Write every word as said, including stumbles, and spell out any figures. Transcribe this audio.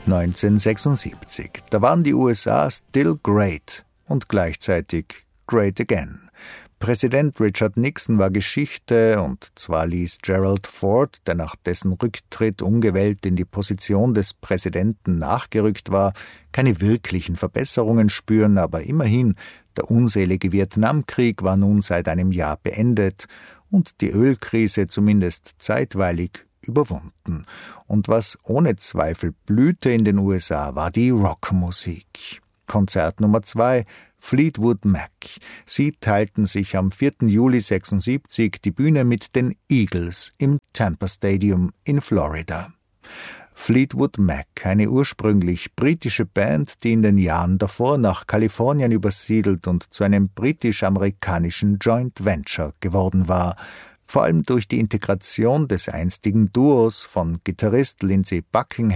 neunzehnhundertsechsundsiebzig. Da waren die U S A still great und gleichzeitig great again. Präsident Richard Nixon war Geschichte, und zwar ließ Gerald Ford, der nach dessen Rücktritt ungewählt in die Position des Präsidenten nachgerückt war, keine wirklichen Verbesserungen spüren, aber immerhin, der unselige Vietnamkrieg war nun seit einem Jahr beendet und die Ölkrise zumindest zeitweilig überwunden. Und was ohne Zweifel blühte in den U S A, war die Rockmusik. Konzert Nummer zwei, Fleetwood Mac. Sie teilten sich am vierten Juli sechsundsiebzig die Bühne mit den Eagles im Tampa Stadium in Florida. Fleetwood Mac, eine ursprünglich britische Band, die in den Jahren davor nach Kalifornien übersiedelt und zu einem britisch-amerikanischen Joint Venture geworden war. Vor allem durch die Integration des einstigen Duos von Gitarrist Lindsey Buckingham